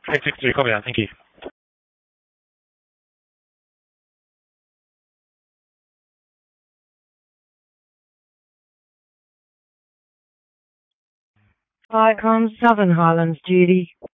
563, copy that. Thank you. Icon 7 Highlands, Judy.